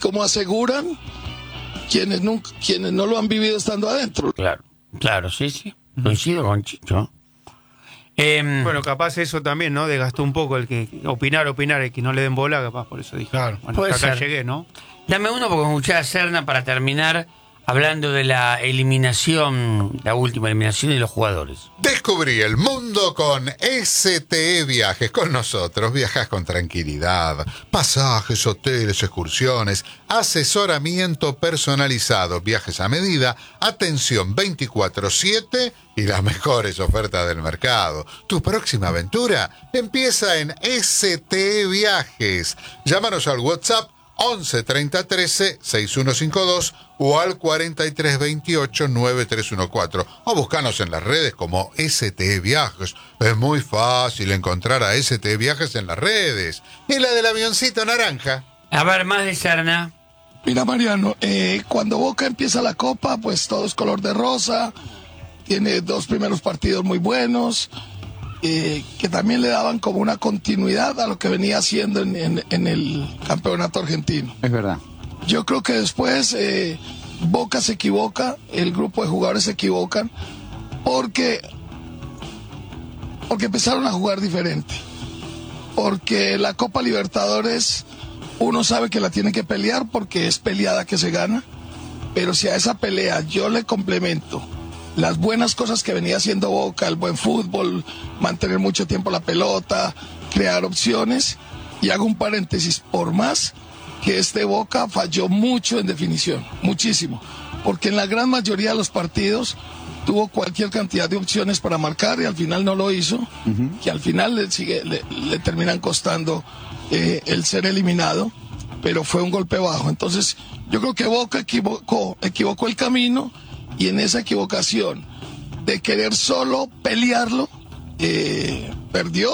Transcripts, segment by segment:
como aseguran quienes no lo han vivido estando adentro. Claro, sí. Coincido con Chicho. Bueno, capaz eso también, ¿no? Desgastó un poco el que opinar, el que no le den bola, capaz por eso dije. Claro. Bueno, Puede hasta acá ser. llegué, ¿no? Dame uno porque escuché a Serna para terminar hablando de la eliminación, la última eliminación de los jugadores. Descubrí el mundo con STE Viajes. Con nosotros viajas con tranquilidad. Pasajes, hoteles, excursiones, asesoramiento personalizado, viajes a medida, atención 24/7 y las mejores ofertas del mercado. Tu próxima aventura empieza en STE Viajes. Llámanos al WhatsApp 11 30 13 6152 o al 43 28 9314 o buscanos en las redes como STE Viajes. Es muy fácil encontrar a STE Viajes en las redes. Y la del avioncito naranja. A ver, más de Serna. Mira, Mariano, cuando Boca empieza la Copa, pues todo es color de rosa, tiene 2 primeros partidos muy buenos, que también le daban como una continuidad a lo que venía haciendo en el campeonato argentino. Es verdad. Yo creo que después Boca se equivoca, el grupo de jugadores se equivocan, porque empezaron a jugar diferente. Porque la Copa Libertadores uno sabe que la tiene que pelear porque es peleada que se gana, pero si a esa pelea yo le complemento las buenas cosas que venía haciendo Boca, el buen fútbol, mantener mucho tiempo la pelota, crear opciones, y hago un paréntesis, por más que este Boca falló mucho en definición, muchísimo, porque en la gran mayoría de los partidos tuvo cualquier cantidad de opciones para marcar y al final no lo hizo, que al final le terminan costando el ser eliminado, pero fue un golpe bajo. Entonces yo creo que Boca equivocó el camino, y en esa equivocación de querer solo pelearlo, perdió.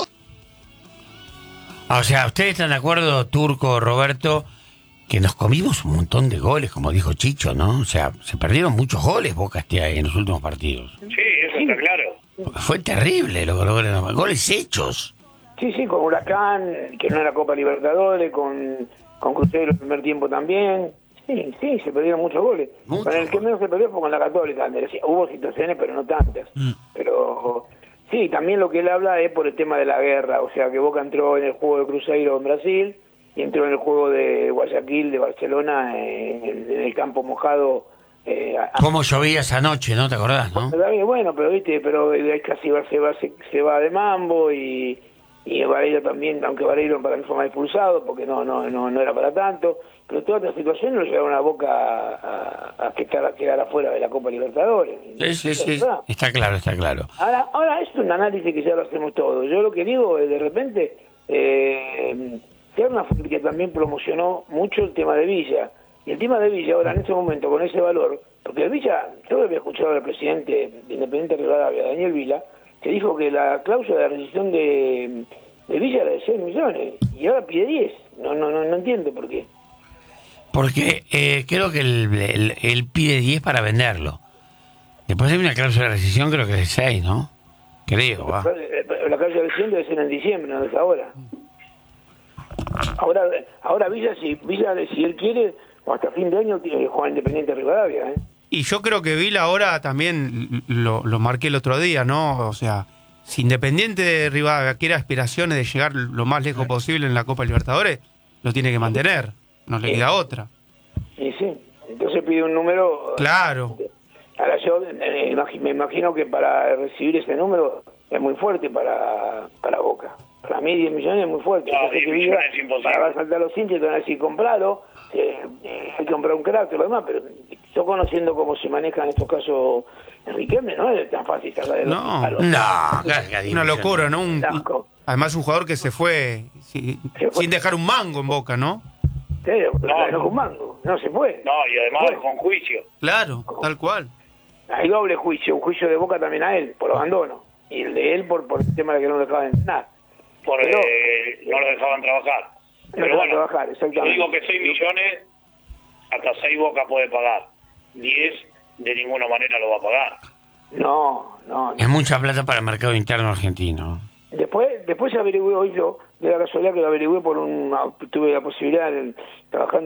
O sea, ¿ustedes están de acuerdo, Turco, Roberto, que nos comimos un montón de goles, como dijo Chicho, ¿no? O sea, se perdieron muchos goles Boca en los últimos partidos. Sí, eso está claro. Fue terrible lo que lograron, goles hechos. Sí, con Huracán, que no era Copa Libertadores, con Cruzeiro el primer tiempo también. Sí, se perdieron muchos goles. Con el que menos se perdió fue con la Católica. Hubo situaciones, pero no tantas. Pero sí, también lo que él habla es por el tema de la guerra. O sea, que Boca entró en el juego de Cruzeiro en Brasil y entró en el juego de Guayaquil, de Barcelona, en el campo mojado. Cómo llovía esa noche, ¿no? ¿Te acordás, no? Bueno, pero casi se va de mambo y Vareiro también, aunque Vareiro para mí fue más expulsado porque no era para tanto, pero todas las situaciones lo llevaron a Boca a quedar afuera de la Copa Libertadores. Sí. Está claro. Ahora es un análisis que ya lo hacemos todos. Yo lo que digo es, de repente, Serna fue que también promocionó mucho el tema de Villa. Y el tema de Villa ahora, en este momento, con ese valor, porque Villa, yo había escuchado al presidente de Independiente Rivadavia, Daniel Vila, que dijo que la cláusula de rescisión de Villa era de 6 millones, y ahora pide 10. No entiendo por qué. Porque creo que él pide 10 para venderlo. Después hay una cláusula de rescisión, creo que es de 6, ¿no? Creo, va. La cláusula de rescisión debe ser en diciembre, no es ahora. Ahora Villa, si él quiere, o hasta fin de año, tiene que jugar Independiente Rivadavia, Y yo creo que Vila ahora también lo marqué el otro día, ¿no? O sea, si Independiente de Rivadavia quiere aspiraciones de llegar lo más lejos posible en la Copa Libertadores, lo tiene que mantener, no le queda otra. Y sí, entonces pide un número. Claro. Ahora yo me imagino que para recibir ese número es muy fuerte para Boca. Para mí 10 millones es muy fuerte. No, 10 millones es imposible. Para saltar los hinchas te van a decir comprado, hay que comprar un crack y lo demás, pero yo conociendo cómo se manejan en estos casos Riquelme, no es tan fácil sacar de los una locura, ¿no? Además un jugador que se fue sin dejar un mango en Boca, ¿no? No con mango, no se puede. No, y además con juicio. Claro, tal cual. Hay doble juicio, un juicio de Boca también a él, por abandono, y el de él por el tema de que no lo dejaban entrenar. No lo dejaban trabajar. Pero bueno, trabajar, yo digo que 6 millones, hasta 6 Boca puede pagar. 10 de ninguna manera lo va a pagar. No. Es mucha plata para el mercado interno argentino. Después averigüé hoy yo, de la casualidad que lo averigüé tuve la posibilidad de trabajando